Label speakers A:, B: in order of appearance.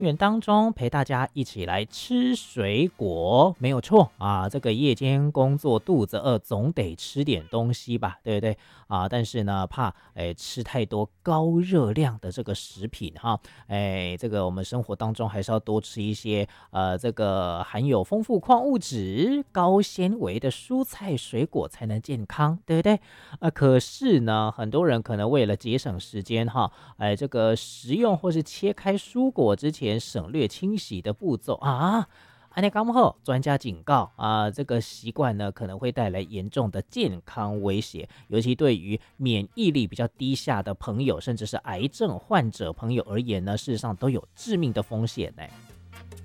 A: 园当中陪大家一起来吃水果，没有错啊。这个夜间工作肚子饿，总得吃点东西吧，对不对啊？但是呢，怕吃太多高热量的这个食品哈，这个我们生活当中还是要多吃一些这个含有丰富矿物质、高纤维的蔬菜水果才能健康，对不对？可是呢，很多人可能为了节省时间哈，这个食用或是切开蔬果之前省略清洗的步骤啊。安内刚后，专家警告啊，这个习惯呢可能会带来严重的健康威胁，尤其对于免疫力比较低下的朋友，甚至是癌症患者朋友而言呢，事实上都有致命的风险呢。